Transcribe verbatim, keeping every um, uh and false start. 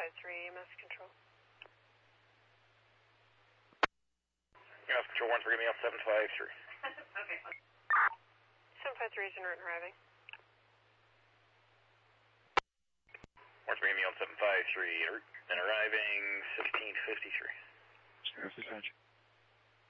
five three, E M S control. E M S control one three, me on seven five three. Okay. seven five three is en route and arriving. one three, me on seven five three, and arriving sixteen fifty-three. Zero dispatch.